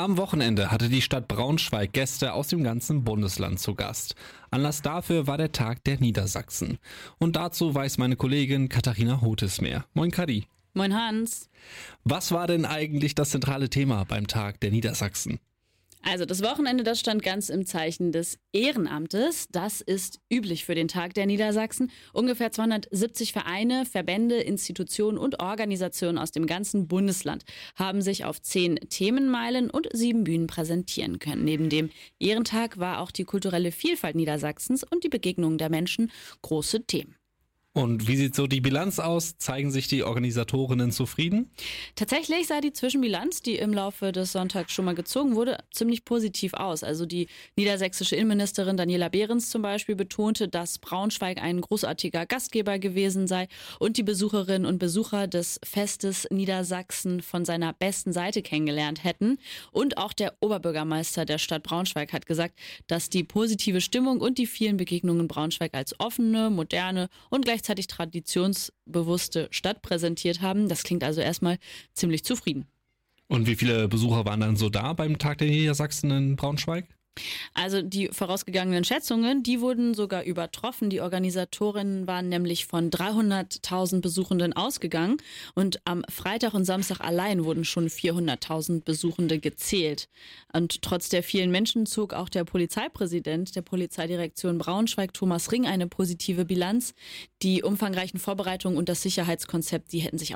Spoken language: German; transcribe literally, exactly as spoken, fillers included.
Am Wochenende hatte die Stadt Braunschweig Gäste aus dem ganzen Bundesland zu Gast. Anlass dafür war der Tag der Niedersachsen. Und dazu weiß meine Kollegin Katharina Hotes mehr. Moin Kadi. Moin Hans. Was war denn eigentlich das zentrale Thema beim Tag der Niedersachsen? Also das Wochenende, das stand ganz im Zeichen des Ehrenamtes. Das ist üblich für den Tag der Niedersachsen. Ungefähr zweihundertsiebzig Vereine, Verbände, Institutionen und Organisationen aus dem ganzen Bundesland haben sich auf zehn Themenmeilen und sieben Bühnen präsentieren können. Neben dem Ehrentag war auch die kulturelle Vielfalt Niedersachsens und die Begegnung der Menschen große Themen. Und wie sieht so die Bilanz aus? Zeigen sich die Organisatorinnen zufrieden? Tatsächlich sah die Zwischenbilanz, die im Laufe des Sonntags schon mal gezogen wurde, ziemlich positiv aus. Also die niedersächsische Innenministerin Daniela Behrens zum Beispiel betonte, dass Braunschweig ein großartiger Gastgeber gewesen sei und die Besucherinnen und Besucher des Festes Niedersachsen von seiner besten Seite kennengelernt hätten. Und auch der Oberbürgermeister der Stadt Braunschweig hat gesagt, dass die positive Stimmung und die vielen Begegnungen Braunschweig als offene, moderne und gleichzeitig gleichzeitig traditionsbewusste Stadt präsentiert haben. Das klingt also erstmal ziemlich zufrieden. Und wie viele Besucher waren dann so da beim Tag der Niedersachsen in Braunschweig? Also die vorausgegangenen Schätzungen, die wurden sogar übertroffen. Die Organisatorinnen waren nämlich von dreihunderttausend Besuchenden ausgegangen und am Freitag und Samstag allein wurden schon vierhunderttausend Besuchende gezählt. Und trotz der vielen Menschen zog auch der Polizeipräsident der Polizeidirektion Braunschweig, Thomas Ring, eine positive Bilanz. Die umfangreichen Vorbereitungen und das Sicherheitskonzept, die hätten sich